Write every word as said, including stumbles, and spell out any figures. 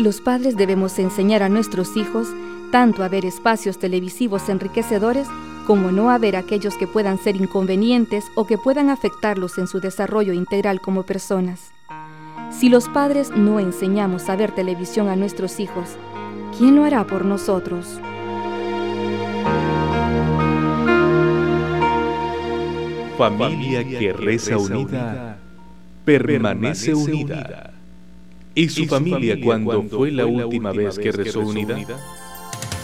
Los padres debemos enseñar a nuestros hijos tanto a ver espacios televisivos enriquecedores como no a ver aquellos que puedan ser inconvenientes o que puedan afectarlos en su desarrollo integral como personas. Si los padres no enseñamos a ver televisión a nuestros hijos, ¿quién lo hará por nosotros? Familia que reza unida, permanece unida. ¿Y su familia cuándo fue la última vez que rezó unida?